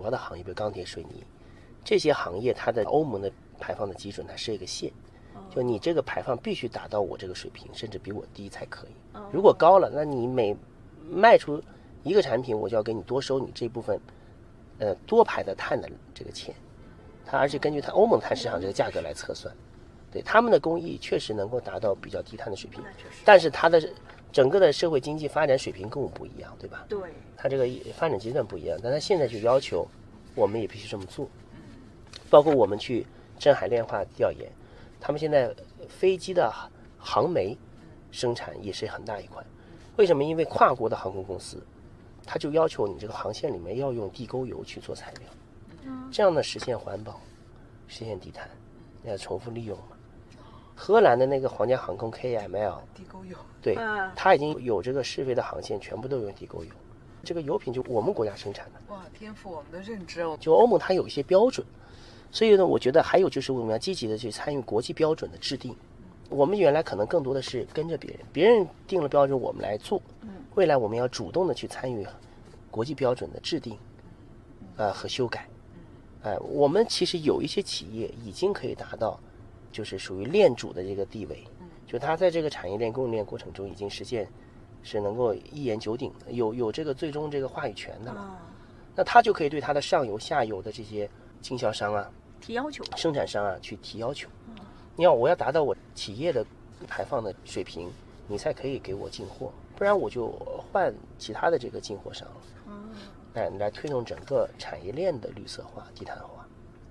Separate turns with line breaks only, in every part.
的行业，比如钢铁、水泥这些行业，它的欧盟的排放的基准它是一个线，就你这个排放必须达到我这个水平，甚至比我低才可以。如果高了，那你每卖出一个产品，我就要给你多收你这部分多排的碳的这个钱。它而且根据它欧盟碳市场这个价格来测算，对他们的工艺确实能够达到比较低碳的水平，但是它的整个的社会经济发展水平跟我们不一样，对吧？
对，
它这个发展阶段不一样，但它现在就要求我们也必须这么做。包括我们去镇海炼化调研，他们现在飞机的航煤生产也是很大一块。为什么？因为跨国的航空公司，它就要求你这个航线里面要用地沟油去做材料，这样呢实现环保，实现低碳，要重复利用嘛。荷兰的那个皇家航空 KML
地沟油，
对，它已经有这个试飞的航线全部都用地沟油，这个油品就我们国家生产的。
哇，颠覆我们的认知哦。
就欧盟它有一些标准，所以呢，我觉得还有就是我们要积极的去参与国际标准的制定。我们原来可能更多的是跟着别人，别人定了标准我们来做，未来我们要主动的去参与国际标准的制定，和修改。我们其实有一些企业已经可以达到，就是属于链主的这个地位，就他在这个产业链供应链过程中已经实现是能够一言九鼎的，有这个最终这个话语权的了。那他就可以对他的上游、下游的这些经销商啊、
提要求，
生产商啊去提要求。我要达到我企业的排放的水平，你才可以给我进货，不然我就换其他的这个进货商了。来推动整个产业链的绿色化、低碳化。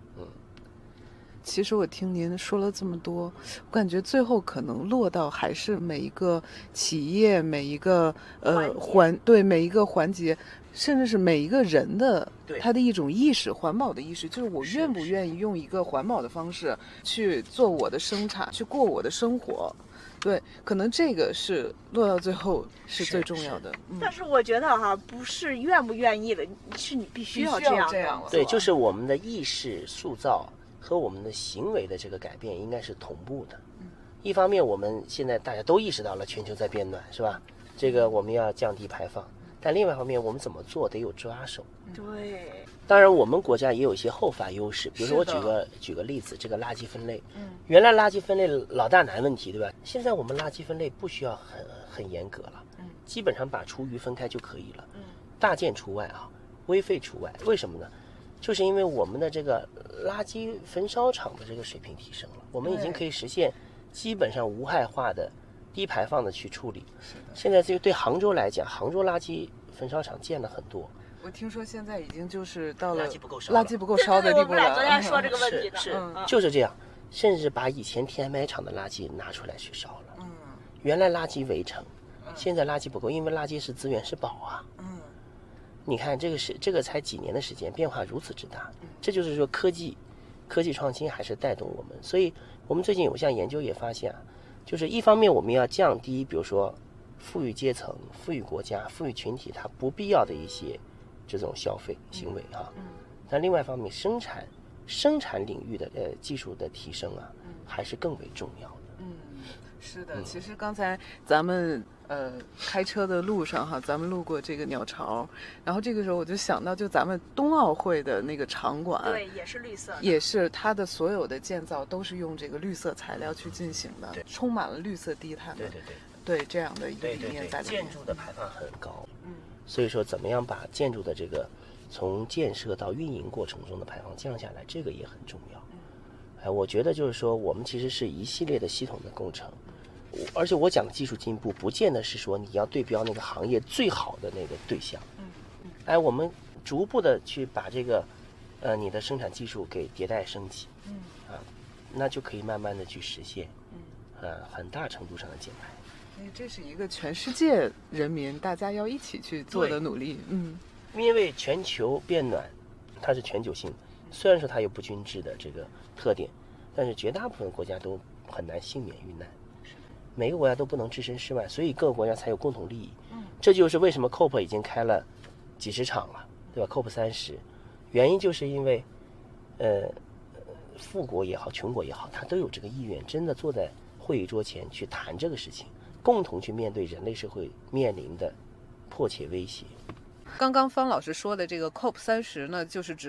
其实我听您说了这么多，我感觉最后可能落到还是每一个企业、每一个每一个环节，甚至是每一个人的他的一种意识，环保的意识，就是我愿不愿意用一个环保的方式去做我的生产，去过我的生活。对，可能这个是落到最后是最重要的。
但是我觉得不是愿不愿意的，是你必须要这样
对，就是我们的意识塑造和我们的行为的这个改变应该是同步的。一方面我们现在大家都意识到了全球在变暖，是吧？这个我们要降低排放，但另外一方面我们怎么做得有抓手。
对，
当然我们国家也有一些后发优势，比如说我举个例子，这个垃圾分类，原来垃圾分类老大难问题，对吧？现在我们垃圾分类不需要很严格了，基本上把厨余分开就可以了，大件除外微废除外。为什么呢？就是因为我们的这个垃圾焚烧厂的这个水平提升了，我们已经可以实现基本上无害化的低排放的去处理。现在对杭州来讲，杭州垃圾焚烧厂建了很多。
我听说现在已经就是到了
垃圾不够
烧的地步了。
我们俩昨天说这个问题
是就是这样，甚至把以前 TMI 厂的垃圾拿出来去烧了。原来垃圾围城，现在垃圾不够，因为垃圾是资源是宝你看这个才几年的时间，变化如此之大。这就是说科技创新还是带动我们。所以我们最近有项研究也发现就是一方面我们要降低比如说富裕阶层、富裕国家、富裕群体它不必要的一些这种消费行为但另外一方面生产领域的技术的提升还是更为重要的。
是的，其实刚才咱们开车的路上咱们路过这个鸟巢，然后这个时候我就想到，就咱们冬奥会的那个场馆，
对，也是绿色的，
也是它的所有的建造都是用这个绿色材料去进行的，充满了绿色低碳的，对这样的一个理念在里面。
建筑的排放很高，所以说怎么样把建筑的这个从建设到运营过程中的排放降下来，这个也很重要。我觉得就是说我们其实是一系列的系统的工程。而且我讲的技术进步不见得是说你要对标那个行业最好的那个对象，我们逐步的去把这个你的生产技术给迭代升级，那就可以慢慢的去实现很大程度上的减排。
所以这是一个全世界人民大家要一起去做的努力。
因为全球变暖它是全球性的，虽然说它有不均质的这个特点，但是绝大部分国家都很难幸免于难，每个国家都不能置身事外，所以各个国家才有共同利益。这就是为什么 COP 已经开了几十场了，对吧？ COP30，原因就是因为富国也好，穷国也好，他都有这个意愿，真的坐在会议桌前去谈这个事情，共同去面对人类社会面临的迫切威胁。
刚刚方老师说的这个 COP30呢，就是指